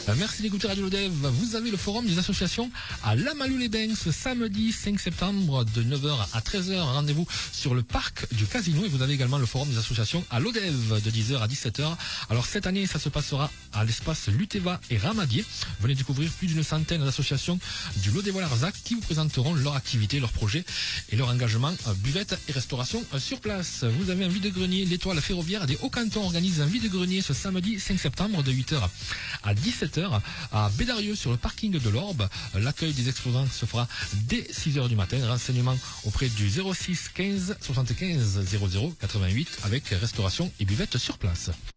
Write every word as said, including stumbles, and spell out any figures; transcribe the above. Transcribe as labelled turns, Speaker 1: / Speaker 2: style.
Speaker 1: Euh, Merci d'écouter Radio Lodev. Vous avez le forum des associations à Lamalou-les-Bains ce samedi cinq septembre de neuf heures à treize heures. Rendez-vous sur le parc du Casino et vous avez également le forum des associations à Lodev de dix heures à dix-sept heures. Alors cette année, ça se passera à l'espace Luteva et Ramadier. Venez découvrir plus d'une centaine d'associations du Lodevo-Larzac qui vous présenteront leur activité, leurs projets et leur engagement euh, buvette et restauration euh, sur place. Vous avez un vide-grenier, l'étoile ferroviaire des Hauts-Cantons organise un vide-grenier ce samedi cinq septembre de huit heures à dix-sept heures à Bédarieux sur le parking de l'Orbe. L'accueil des exposants se fera dès six heures du matin. Renseignements auprès du zéro six quinze soixante-quinze zéro zéro quatre-vingt-huit avec restauration et buvette sur place.